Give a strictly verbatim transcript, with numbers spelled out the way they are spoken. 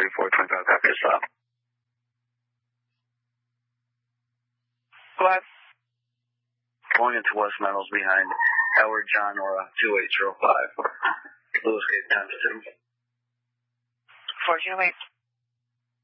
forty-four twenty-five, copy the stop. Go ahead. Going into West Meadows behind Edward John Nora, two eight zero five. Lewis Gate, times two. fourteen oh eight.